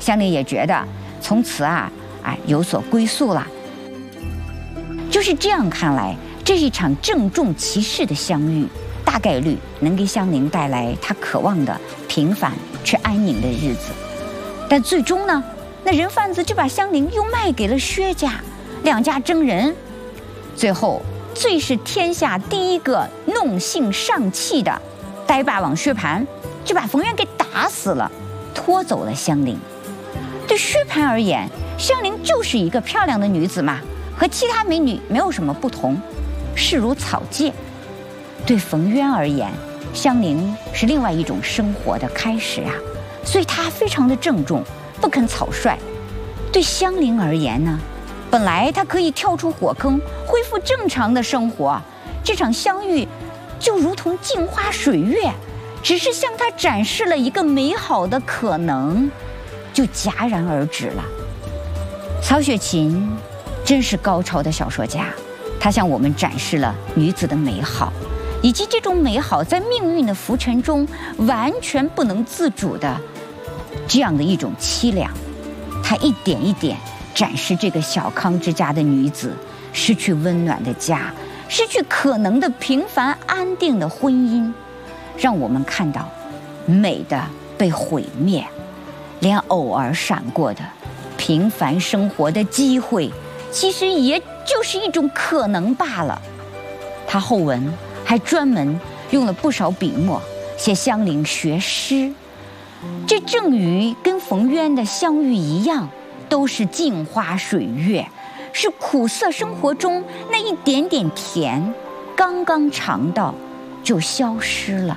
香菱也觉得从此有所归宿了。就是这样看来，这是一场郑重其事的相遇，大概率能给香菱带来她渴望的平凡却安宁的日子。但最终呢，那人贩子就把香菱又卖给了薛家，两家争人。最后，最是天下第一个弄性上气的呆霸王薛蟠，就把冯渊给打死了，拖走了香菱。对薛蟠而言，香菱就是一个漂亮的女子嘛，和其他美女没有什么不同，视如草芥。对冯渊而言，香菱是另外一种生活的开始所以他非常的郑重，不肯草率。对香菱而言呢，本来她可以跳出火坑，恢复正常的生活，这场相遇就如同镜花水月，只是向她展示了一个美好的可能，就戛然而止了。曹雪芹真是高超的小说家，他向我们展示了女子的美好，以及这种美好在命运的浮沉中完全不能自主的这样的一种凄凉。他一点一点展示这个小康之家的女子失去温暖的家，失去可能的平凡安定的婚姻，让我们看到美的被毁灭，连偶尔闪过的平凡生活的机会，其实也就是一种可能罢了。他后文还专门用了不少笔墨写香菱学诗，这正与跟冯渊的相遇一样，都是镜花水月，是苦涩生活中那一点点甜，刚刚尝到就消失了。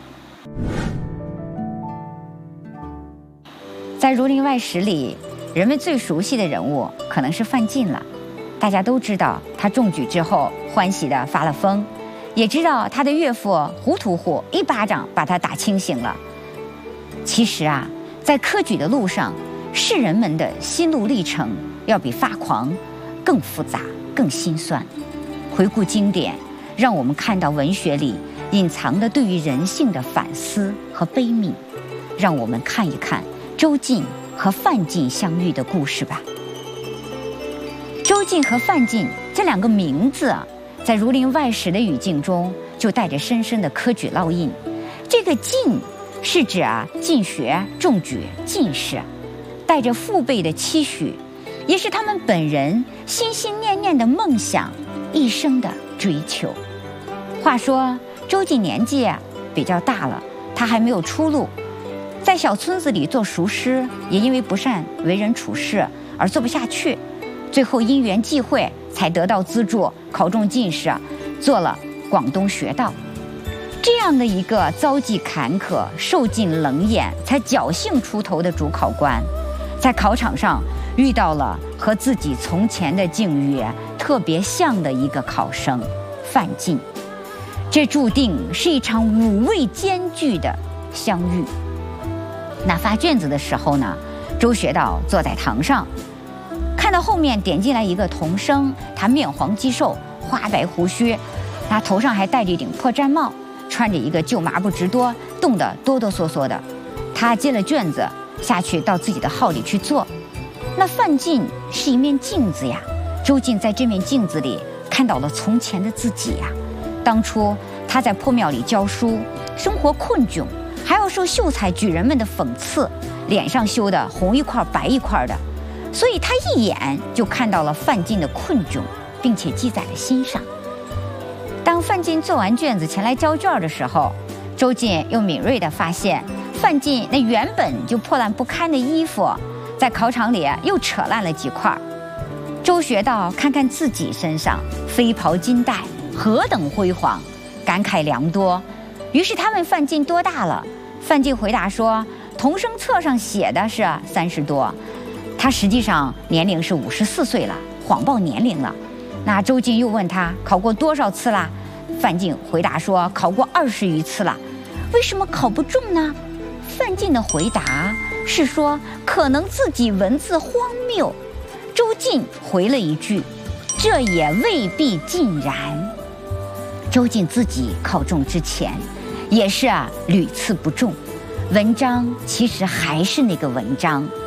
在《儒林外史》里，人们最熟悉的人物可能是范进了。大家都知道他中举之后欢喜地发了疯，也知道他的岳父胡屠户一巴掌把他打清醒了。其实在科举的路上，士人们的心路历程要比发狂更复杂更心酸。回顾经典，让我们看到文学里隐藏的对于人性的反思和悲悯。让我们看一看周进和范进相遇的故事吧。周进和范进这两个名字在《儒林外史》的语境中就带着深深的科举烙印。这个进是指进学中举进士，带着父辈的期许，也是他们本人心心念念的梦想，一生的追求。话说周进年纪比较大了，他还没有出路，在小村子里做塾师，也因为不善为人处事而做不下去，最后因缘际会才得到资助，考中进士，做了广东学道。这样的一个遭际坎坷、受尽冷眼才侥幸出头的主考官，在考场上遇到了和自己从前的境遇特别像的一个考生范进。这注定是一场五味兼具的相遇。那发卷子的时候呢，周学道坐在堂上，看到后面点进来一个童生，他面黄肌瘦，花白胡须，他头上还戴着一顶破毡帽，穿着一个旧麻布直裰，冻得哆哆嗦嗦的。他接了卷子下去到自己的号里去坐。那范进是一面镜子呀，周进在这面镜子里看到了从前的自己呀。当初他在破庙里教书，生活困窘，还要受秀才举人们的讽刺，脸上羞得红一块白一块的，所以他一眼就看到了范进的困窘，并且记在了心上。当范进做完卷子前来交卷的时候，周进又敏锐地发现范进那原本就破烂不堪的衣服，在考场里又扯烂了几块。周学道看看自己身上飞袍金带何等辉煌，感慨良多。于是他问范进多大了，范进回答说童生册上写的是30多，他实际上年龄是54岁了，谎报年龄了。那周进又问他考过多少次啦，范进回答说考过20余次了。为什么考不中呢？范进的回答是说可能自己文字荒谬。周进回了一句这也未必尽然。周进自己考中之前也是屡次不中，文章其实还是那个文章，